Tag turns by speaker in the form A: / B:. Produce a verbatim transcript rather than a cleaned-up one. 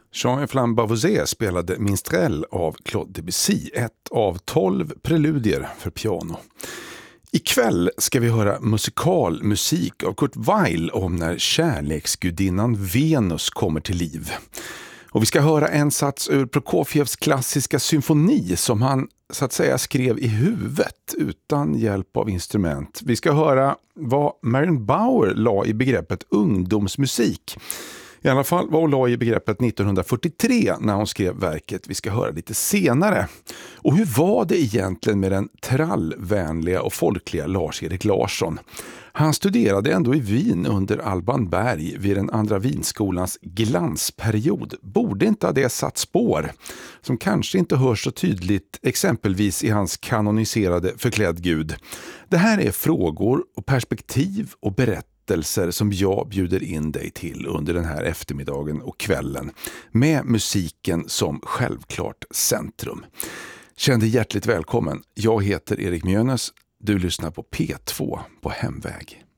A: Jean-Eflamme Bavouzet spelade Minstrel av Claude Debussy, ett av tolv preludier för piano. Ikväll ska vi höra musikalmusik av Kurt Weill om när kärleksgudinnan Venus kommer till liv. Och vi ska höra en sats ur Prokofievs klassiska symfoni som han så att säga skrev i huvudet utan hjälp av instrument. Vi ska höra vad Marion Bauer la i begreppet ungdomsmusik. I alla fall vad hon la i begreppet nittonhundrafyrtiotre när hon skrev verket vi ska höra lite senare. Och hur var det egentligen med den trallvänliga och folkliga Lars-Erik Larsson? Han studerade ändå i Wien under Alban Berg vid den andra Wienskolans glansperiod. Borde inte ha det satt spår som kanske inte hörs så tydligt exempelvis i hans kanoniserade Förklädd Gud. Det här är frågor och perspektiv och berättelser som jag bjuder in dig till under den här eftermiddagen och kvällen med musiken som självklart centrum. Känn dig hjärtligt välkommen. Jag heter Erik Mjönes. Du lyssnar på P två på Hemväg.